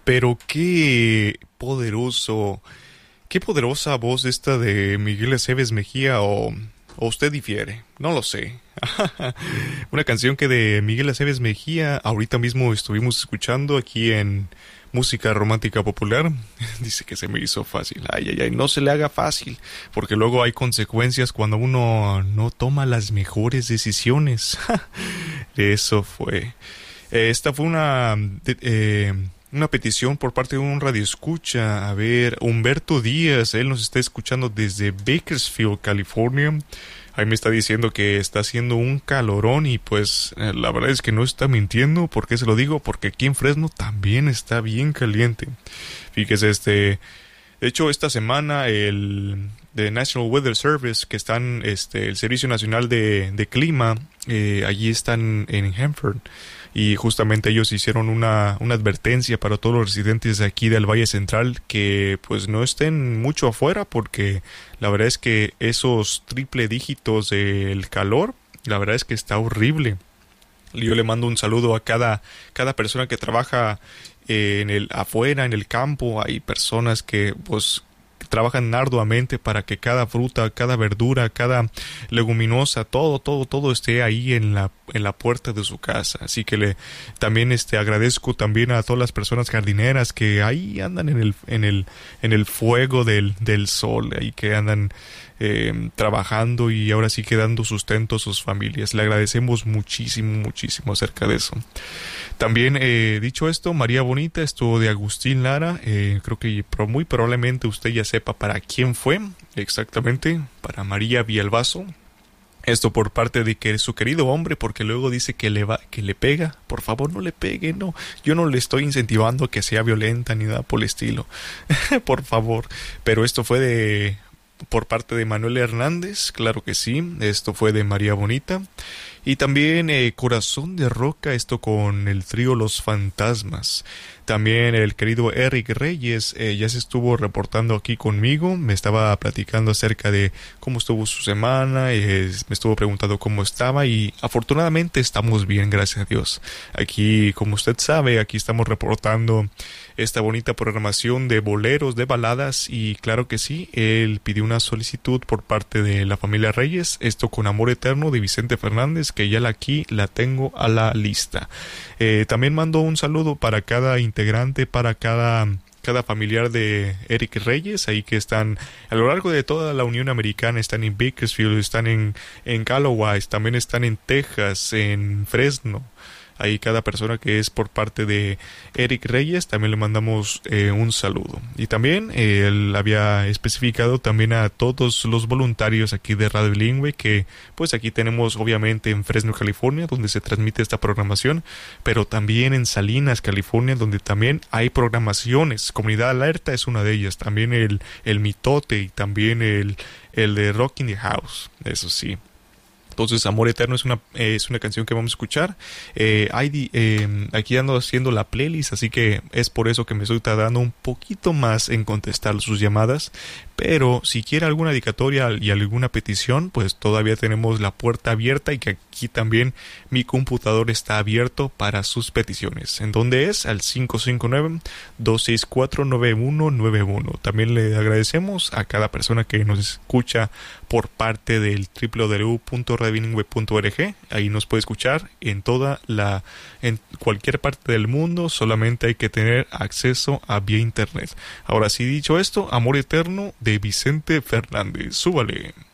Pero qué poderosa voz esta de Miguel Aceves Mejía, o usted difiere, no lo sé. Una canción que de Miguel Aceves Mejía ahorita mismo estuvimos escuchando aquí en Música Romántica Popular. Dice que se me hizo fácil. Ay, ay, ay, no se le haga fácil, porque luego hay consecuencias cuando uno no toma las mejores decisiones. Eso fue. Esta fue una petición por parte de un radioescucha. A ver, Humberto Díaz, él nos está escuchando desde Bakersfield, California. Ahí me está diciendo que está haciendo un calorón y pues la verdad es que no está mintiendo. ¿Por qué se lo digo? Porque aquí en Fresno también está bien caliente. Fíjese, de hecho esta semana el National Weather Service, que están, el Servicio Nacional de Clima, allí están en Hanford. Y justamente ellos hicieron una advertencia para todos los residentes de aquí del Valle Central que pues no estén mucho afuera, porque la verdad es que esos triple dígitos del calor, la verdad es que está horrible. Yo le mando un saludo a cada persona que trabaja afuera, en el campo. Hay personas que pues trabajan arduamente para que cada fruta, cada verdura, cada leguminosa, todo esté ahí en la puerta de su casa. Así que también agradezco también a todas las personas jardineras que ahí andan en el fuego del sol, ahí que andan trabajando y ahora sí que dando sustento a sus familias. Le agradecemos muchísimo acerca de eso. También, dicho esto, María Bonita, esto de Agustín Lara, creo que muy probablemente usted ya sepa para quién fue exactamente, para María Villalbazo. Esto por parte de que su querido hombre, porque luego dice que le pega. Por favor, no le pegue, no. Yo no le estoy incentivando a que sea violenta ni nada por el estilo. Por favor. Pero esto fue por parte de Manuel Hernández, claro que sí. Esto fue de María Bonita. Y también Corazón de Roca, esto con el trío Los Fantasmas. También el querido Eric Reyes ya se estuvo reportando aquí conmigo. Me estaba platicando acerca de cómo estuvo su semana. Me estuvo preguntando cómo estaba y afortunadamente estamos bien, gracias a Dios. Aquí, como usted sabe, aquí estamos reportando esta bonita programación de boleros, de baladas, y claro que sí, él pidió una solicitud por parte de la familia Reyes, esto con Amor Eterno de Vicente Fernández, que ya aquí la tengo a la lista. También mando un saludo para cada integrante, para cada familiar de Eric Reyes, ahí que están a lo largo de toda la Unión Americana, están en Bakersfield, están en Callaway, también están en Texas, en Fresno. Ahí cada persona que es por parte de Eric Reyes, también le mandamos un saludo. Y también él había especificado también a todos los voluntarios aquí de Radio Bilingüe, que pues aquí tenemos obviamente en Fresno, California, donde se transmite esta programación, pero también en Salinas, California, donde también hay programaciones. Comunidad Alerta es una de ellas, también el Mitote y también el de Rock in the House, eso sí. Entonces, Amor Eterno es una canción que vamos a escuchar. Aquí ando haciendo la playlist, así que es por eso que me estoy tardando un poquito más en contestar sus llamadas. Pero si quiere alguna dedicatoria y alguna petición, pues todavía tenemos la puerta abierta, y que aquí también mi computador está abierto para sus peticiones. ¿En dónde es? Al 559-264-9191. También le agradecemos a cada persona que nos escucha por parte del www.radiobilingüe.org. Ahí nos puede escuchar en cualquier parte del mundo. Solamente hay que tener acceso a vía internet. Ahora sí, dicho esto, Amor Eterno de Vicente Fernández. Súbale.